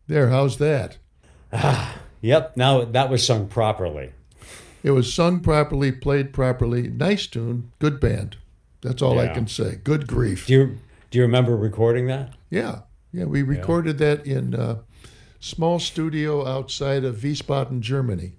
There, how's that? Yep. Now that was sung properly. It was sung properly, played properly, nice tune, good band. That's all I Yeah. can say. Good grief. Do you remember recording that? Yeah, yeah. We recorded that in a small studio outside of Wiesbaden, Germany.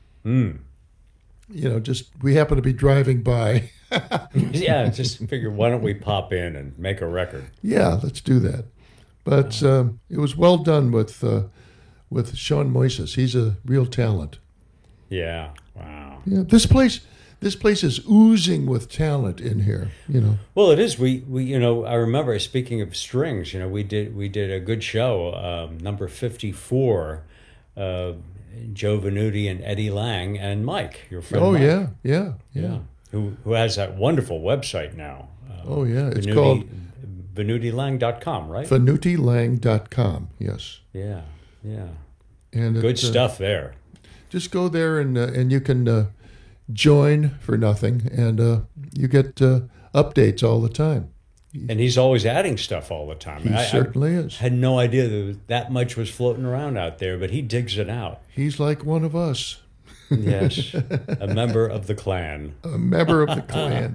Just we happened to be driving by. Yeah. Just figured, why don't we pop in and make a record? Yeah, let's do that. But it was well done with Sean Moises. He's a real talent. Yeah. Wow. Yeah, this place is oozing with talent in here. Well, it is. We I remember, speaking of strings, we did a good show, number 54, Joe Venuti and Eddie Lang and Mike, your friend. Oh Mike. yeah. Who has that wonderful website now. Oh yeah, it's called VenutiLang.com, right? VenutiLang.com. Yes. Yeah. And Good stuff there. Just go there and you can join for nothing, and you get updates all the time. And he's always adding stuff all the time. He certainly is. Had no idea that much was floating around out there, but he digs it out. He's like one of us. Yes, a member of the clan. A member of the clan.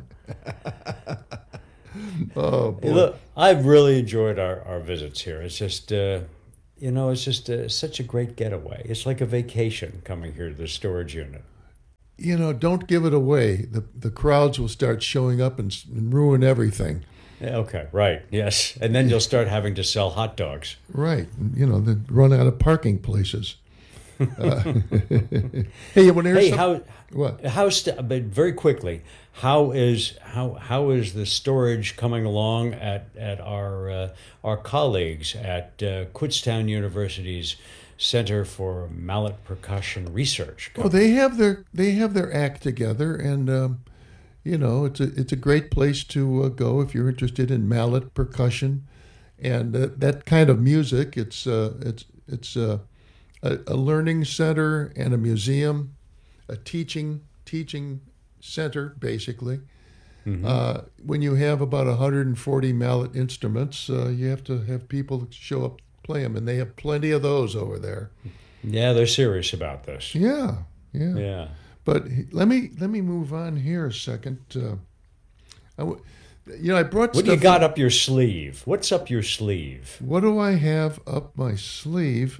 Oh boy! Hey, look, I've really enjoyed our visits here. It's just such a great getaway. It's like a vacation coming here to the storage unit. Don't give it away. The crowds will start showing up and ruin everything. Okay, right, yes. And then you'll start having to sell hot dogs. Right. They run out of parking places. Hey, when there's what? But very quickly, how is the storage coming along at our colleagues at Kutztown University's Center for Mallet Percussion Research? Well, they have their act together, and it's a great place to go if you're interested in mallet percussion and that kind of music. It's a learning center and a museum, a teaching center, basically. Mm-hmm. When you have about 140 mallet instruments, you have to have people show up play them, and they have plenty of those over there. Yeah, they're serious about this. Yeah. But let me move on here a second. I brought. What do you got up your sleeve? What's up your sleeve? What do I have up my sleeve?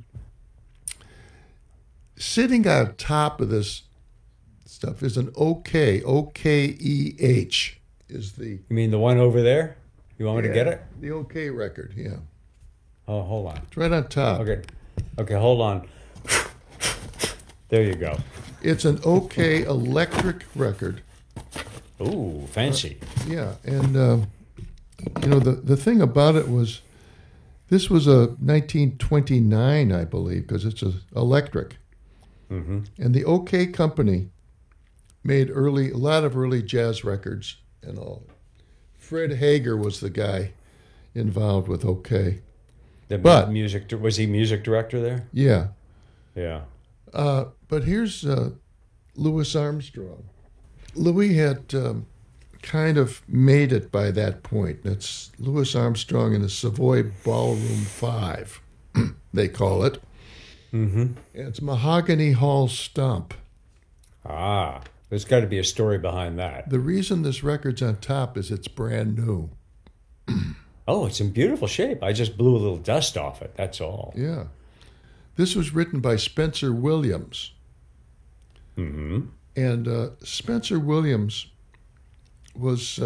Sitting on top of this stuff is an OK, OKEH is the... You mean the one over there? You want me to get it? The OK record, yeah. Oh, hold on. It's right on top. Okay, hold on. There you go. It's an OK electric record. Ooh, fancy. Yeah, and the thing about it was, this was a 1929, I believe, because it's electric. Mm-hmm. And the OK Company made a lot of early jazz records and all. Fred Hager was the guy involved with OK. Was he music director there? Yeah. Yeah. But here's Louis Armstrong. Louis had kind of made it by that point. That's Louis Armstrong in the Savoy Ballroom 5, they call it. Mm-hmm. It's Mahogany Hall Stomp. Ah, there's got to be a story behind that. The reason this record's on top is it's brand new. Oh, it's in beautiful shape. I just blew a little dust off it, that's all. Yeah. This was written by Spencer Williams. Mm-hmm. And Spencer Williams was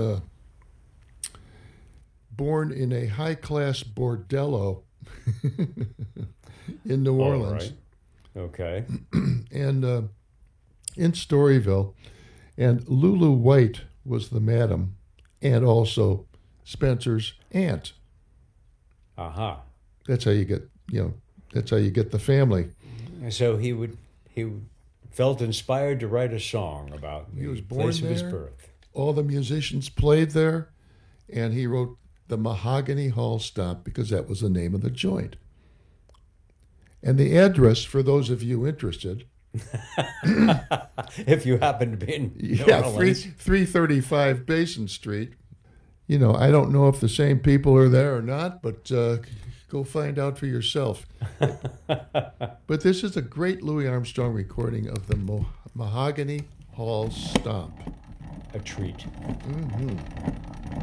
born in a high-class bordello in New Orleans. Right. Okay. And in Storyville. And Lulu White was the madam, and also Spencer's aunt. Uh-huh. That's how you get, that's how you get the family. So he felt inspired to write a song about the place of his birth. All the musicians played there, and he wrote the Mahogany Hall Stomp because that was the name of the joint. And the address, for those of you interested... if you happen to be in New Orleans. 335 Basin Street. I don't know if the same people are there or not, but go Go find out for yourself. But this is a great Louis Armstrong recording of the Mahogany Hall Stomp. A treat. Mm-hmm.